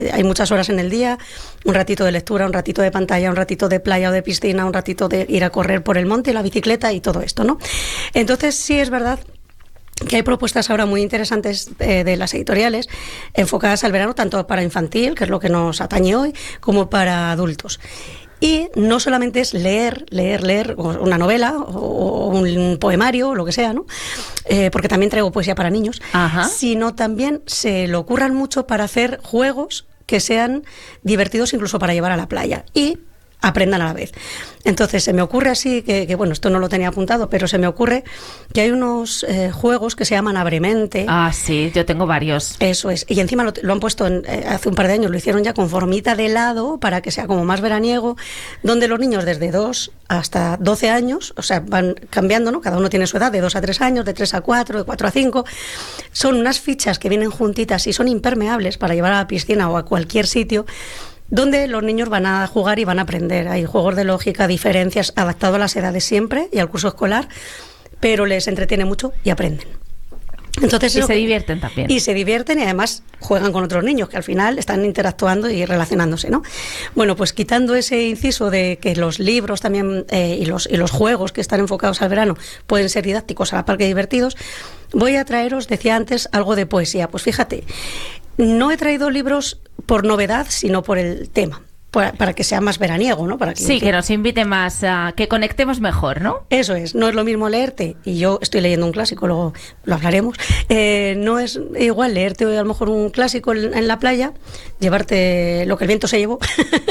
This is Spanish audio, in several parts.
hay muchas horas en el día, un ratito de lectura, un ratito de pantalla, un ratito de playa o de piscina, un ratito de ir a correr por el monte, la bicicleta y todo esto, ¿no? Entonces sí es verdad que hay propuestas ahora muy interesantes de las editoriales enfocadas al verano, tanto para infantil, que es lo que nos atañe hoy, como para adultos. Y no solamente es leer una novela o un poemario o lo que sea, ¿no? Porque también traigo poesía para niños, sino también se le ocurran mucho para hacer juegos que sean divertidos incluso para llevar a la playa y aprendan a la vez. Entonces se me ocurre así, que bueno, esto no lo tenía apuntado, pero se me ocurre que hay unos juegos que se llaman Abremente. Ah, sí, yo tengo varios. Eso es, y encima lo han puesto hace un par de años, lo hicieron ya con formita de helado para que sea como más veraniego, donde los niños desde 2 hasta 12 años, o sea, van cambiando, ¿no? Cada uno tiene su edad, de 2 a 3 años, de 3 a 4, de 4 a 5. Son unas fichas que vienen juntitas y son impermeables para llevar a la piscina o a cualquier sitio, donde los niños van a jugar y van a aprender. Hay juegos de lógica, diferencias, adaptado a las edades siempre y al curso escolar, pero les entretiene mucho y aprenden. Entonces, y se divierten también. Y se divierten y además juegan con otros niños que al final están interactuando y relacionándose, ¿no? Bueno, pues quitando ese inciso de que los libros también y los juegos que están enfocados al verano pueden ser didácticos a la par que divertidos, voy a traeros, decía antes, algo de poesía. Pues fíjate, no he traído libros por novedad, sino por el tema, para que sea más veraniego, ¿no? Para que sí, que nos invite más, a que conectemos mejor, ¿no? Eso es, no es lo mismo leerte, y yo estoy leyendo un clásico, luego lo hablaremos, no es igual leerte a lo mejor un clásico en la playa, llevarte lo que el viento se llevó,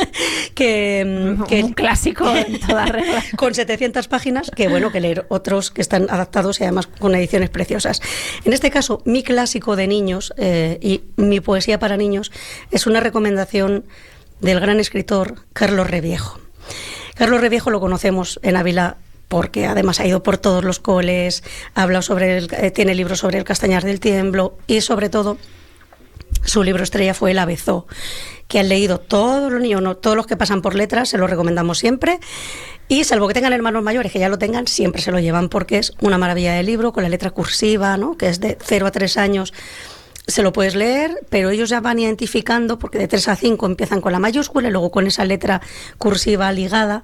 que un clásico en toda regla. Con 700 páginas, que bueno, que leer otros que están adaptados y además con ediciones preciosas. En este caso, mi clásico de niños y mi poesía para niños es una recomendación del gran escritor Carlos Reviejo. Carlos Reviejo lo conocemos en Ávila porque además ha ido por todos los coles, habla tiene libros sobre el castañar del tiemblo y sobre todo su libro estrella fue El Avezó, que han leído todos los niños, no, todos los que pasan por letras, se lo recomendamos siempre, y salvo que tengan hermanos mayores que ya lo tengan, siempre se lo llevan porque es una maravilla de libro con la letra cursiva, ¿no? Que es de 0 a 3 años. Se lo puedes leer, pero ellos ya van identificando, porque de 3 a 5 empiezan con la mayúscula y luego con esa letra cursiva ligada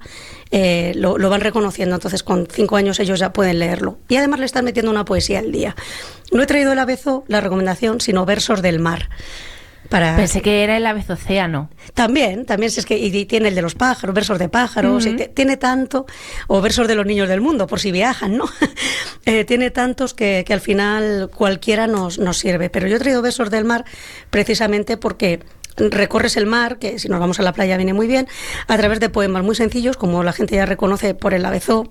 lo van reconociendo. Entonces con 5 años ellos ya pueden leerlo. Y además le están metiendo una poesía al día. No he traído El Avezó, la recomendación, sino Versos del Mar. Pensé que era El Avezocéano. También, si es que y tiene el de los pájaros, versos de pájaros, tiene tanto, o versos de los niños del mundo, por si viajan, ¿no? Tiene tantos que al final cualquiera nos sirve. Pero yo he traído Versos del Mar precisamente porque recorres el mar, que si nos vamos a la playa viene muy bien, a través de poemas muy sencillos, como la gente ya reconoce por El Avezó.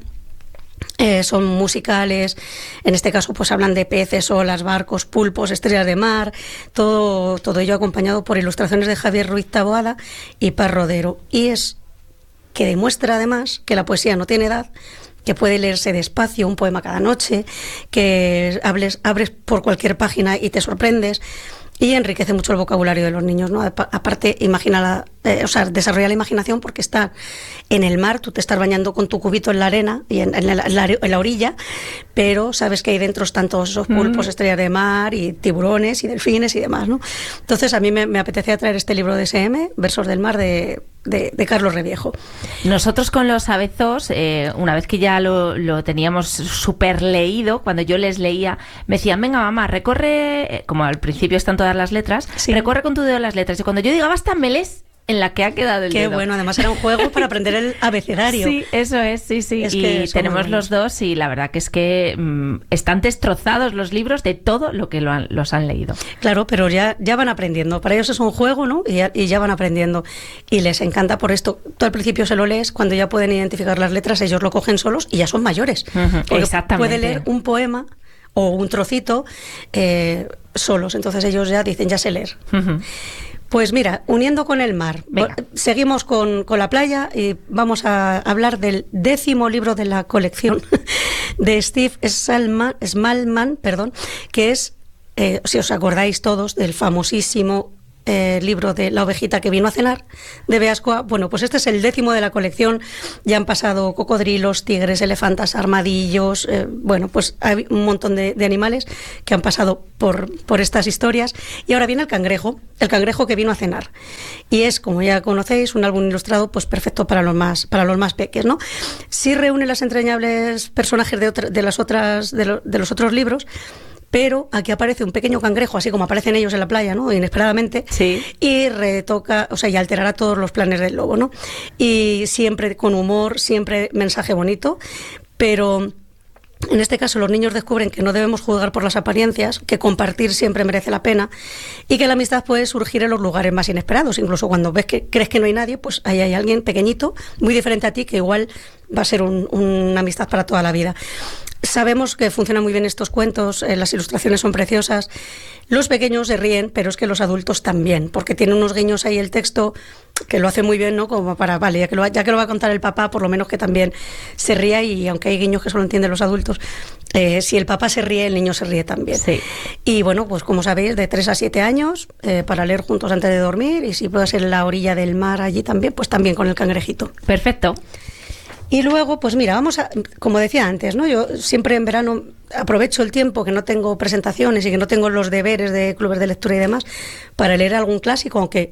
Son musicales, en este caso pues hablan de peces, olas, barcos, pulpos, estrellas de mar, todo ello acompañado por ilustraciones de Javier Ruiz Taboada y Paz Rodero, y es que demuestra además que la poesía no tiene edad, que puede leerse despacio, un poema cada noche, que abres por cualquier página y te sorprendes. Y enriquece mucho el vocabulario de los niños, ¿no? Aparte, desarrolla la imaginación porque está en el mar, tú te estás bañando con tu cubito en la arena y en la orilla, pero sabes que ahí dentro están todos esos pulpos, estrellas de mar y tiburones y delfines y demás, ¿no? Entonces a mí me apetecía traer este libro de SM, Versos del Mar, de Carlos Reviejo. Nosotros con los Avezós, una vez que ya lo teníamos súper leído, cuando yo les leía, me decían, venga mamá, recorre, como al principio están todas las letras, sí, recorre con tu dedo las letras. Y cuando yo diga basta, me lees en la que ha quedado el dedo. Qué bueno, además era un juego para aprender el abecedario. Sí, eso es, sí. Y tenemos los dos y la verdad que es que están destrozados los libros de todo lo que los han leído. Claro, pero ya van aprendiendo. Para ellos es un juego, ¿no? Y ya van aprendiendo. Y les encanta por esto. Tú al principio se lo lees, cuando ya pueden identificar las letras, ellos lo cogen solos y ya son mayores. Exactamente. Puede leer un poema o un trocito solos. Entonces ellos ya dicen, ya sé leer. Pues mira, uniendo con el mar, seguimos con la playa y vamos a hablar del 10º libro de la colección de Steve Smallman, que es, si os acordáis todos, del famosísimo libro de La ovejita que vino a cenar, de Beascoa. Bueno, pues este es el 10º de la colección. Ya han pasado cocodrilos, tigres, elefantas, armadillos, bueno, pues hay un montón de animales que han pasado por estas historias. Y ahora viene el cangrejo que vino a cenar. Y es, como ya conocéis, un álbum ilustrado pues perfecto para los más peques, ¿no? Sí reúne las entrañables personajes de los otros libros, pero aquí aparece un pequeño cangrejo, así como aparecen ellos en la playa, ¿no? Inesperadamente, sí. Y retoca, o sea, y alterará todos los planes del lobo, ¿no? Y siempre con humor, siempre mensaje bonito, pero en este caso los niños descubren que no debemos juzgar por las apariencias, que compartir siempre merece la pena y que la amistad puede surgir en los lugares más inesperados. Incluso cuando crees que no hay nadie, pues ahí hay alguien pequeñito, muy diferente a ti, que igual va a ser una amistad para toda la vida. Sabemos que funcionan muy bien estos cuentos, las ilustraciones son preciosas, los pequeños se ríen, pero es que los adultos también, porque tiene unos guiños ahí el texto que lo hace muy bien, ¿no? Como para, vale, ya que lo va a contar el papá, por lo menos que también se ría, y aunque hay guiños que solo entienden los adultos, si el papá se ríe, el niño se ríe también. Sí. Y bueno, pues como sabéis, de 3 a 7 años, para leer juntos antes de dormir, y si puede ser en la orilla del mar allí también, pues también con el cangrejito. Perfecto. Y luego, pues mira, como decía antes, ¿no? Yo siempre en verano aprovecho el tiempo que no tengo presentaciones y que no tengo los deberes de clubes de lectura y demás para leer algún clásico, aunque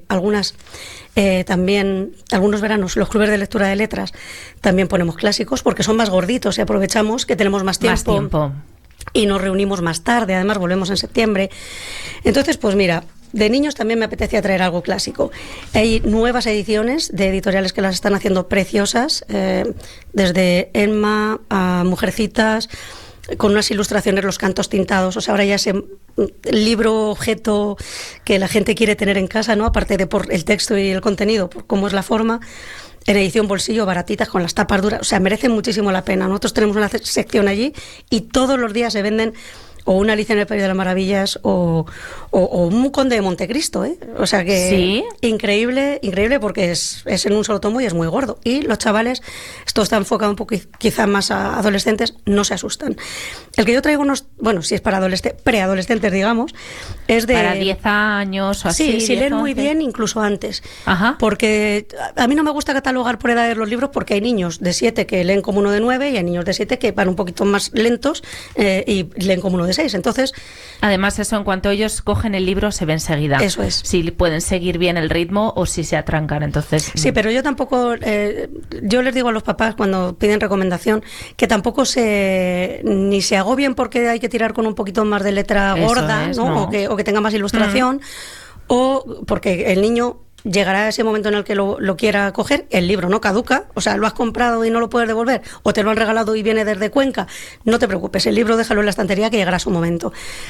también, algunos veranos, los clubes de lectura de letras también ponemos clásicos porque son más gorditos y aprovechamos que tenemos más tiempo. Y nos reunimos más tarde, además volvemos en septiembre. Entonces, pues mira, de niños también me apetecía traer algo clásico. Hay nuevas ediciones de editoriales que las están haciendo preciosas, desde Emma a Mujercitas, con unas ilustraciones, los cantos tintados. O sea, ahora ya ese libro objeto que la gente quiere tener en casa, ¿no? Aparte de por el texto y el contenido, por cómo es la forma, en edición bolsillo, baratitas, con las tapas duras. O sea, merece muchísimo la pena. Nosotros tenemos una sección allí y todos los días se venden o una Alicia en el País de las Maravillas o un Conde de Montecristo, ¿eh? O sea que ¿sí? Increíble porque es en un solo tomo y es muy gordo. Y los chavales, esto está enfocado un poco quizá más a adolescentes, no se asustan. El que yo traigo si es para preadolescentes, digamos, es de... Para 10 años o así. Sí, si leen 11. muy bien, incluso antes. Ajá. Porque a mí no me gusta catalogar por edades los libros, porque hay niños de 7 que leen como uno de 9 y hay niños de 7 que van un poquito más lentos y leen como uno de 6. Entonces, además, eso, en cuanto ellos cogen el libro, se ve enseguida. Eso es. Si pueden seguir bien el ritmo o si se atrancan, entonces... Sí, pero yo tampoco... yo les digo a los papás cuando piden recomendación que tampoco ni se agobien porque hay que tirar con un poquito más de letra gorda, ¿no? O que tenga más ilustración, o porque el niño... llegará ese momento en el que lo quiera coger, el libro no caduca, o sea, lo has comprado y no lo puedes devolver, o te lo han regalado y viene desde Cuenca, no te preocupes, el libro déjalo en la estantería que llegará su momento.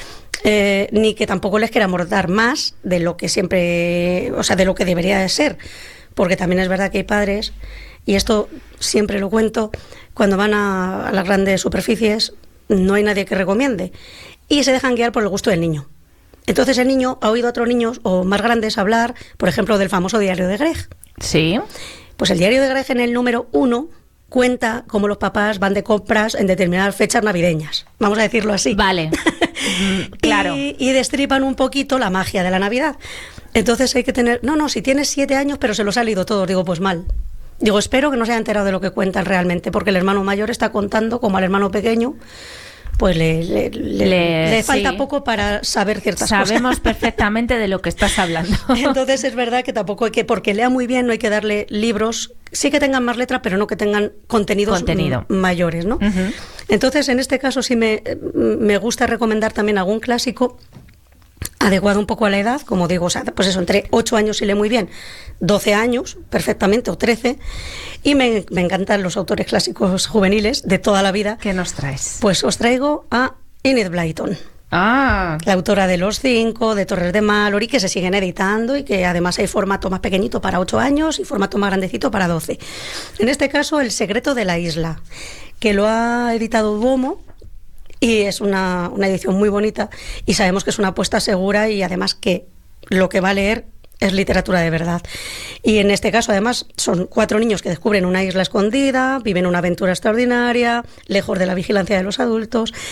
Ni que tampoco les queramos dar más de lo que siempre, o sea, de lo que debería de ser, porque también es verdad que hay padres, y esto siempre lo cuento, cuando van a las grandes superficies, no hay nadie que recomiende, y se dejan guiar por el gusto del niño. Entonces el niño ha oído a otros niños o más grandes hablar, por ejemplo, del famoso diario de Greg. Sí. Pues el diario de Greg, en el número 1, cuenta cómo los papás van de compras en determinadas fechas navideñas. Vamos a decirlo así. Vale. Claro. Y destripan un poquito la magia de la Navidad. Entonces hay que tener... No, si tienes 7 años, pero se los ha leído todos. Digo, pues mal. Digo, espero que no se haya enterado de lo que cuentan realmente, porque el hermano mayor está contando como al hermano pequeño... pues le falta poco para saber ciertas cosas. Sabemos perfectamente de lo que estás hablando. Entonces es verdad que tampoco hay que, porque lea muy bien, no hay que darle libros, sí que tengan más letra, pero no que tengan contenido mayores, ¿no? Uh-huh. Entonces, en este caso sí me gusta recomendar también algún clásico adecuado un poco a la edad, como digo, o sea, pues eso, entre 8 años si lee muy bien, 12 años perfectamente, o 13, y me encantan los autores clásicos juveniles de toda la vida. ¿Qué nos traes? Pues os traigo a Enid Blyton. La autora de Los 5, de Torres de Mallory, que se siguen editando y que además hay formato más pequeñito para 8 años y formato más grandecito para 12. En este caso, El secreto de la isla, que lo ha editado Duomo, y es una edición muy bonita y sabemos que es una apuesta segura y además que lo que va a leer es literatura de verdad. Y en este caso además son 4 niños que descubren una isla escondida, viven una aventura extraordinaria, lejos de la vigilancia de los adultos.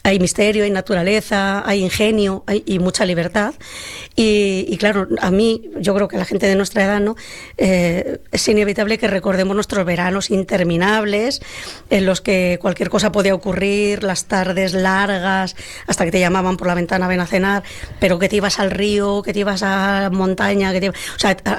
hay misterio, hay naturaleza, hay ingenio y mucha libertad. Y claro, a mí, yo creo que a la gente de nuestra edad, ¿no? Es inevitable que recordemos nuestros veranos interminables, en los que cualquier cosa podía ocurrir, las tardes largas, hasta que te llamaban por la ventana, ven a cenar, pero que te ibas al río, que te ibas a la montaña, o sea,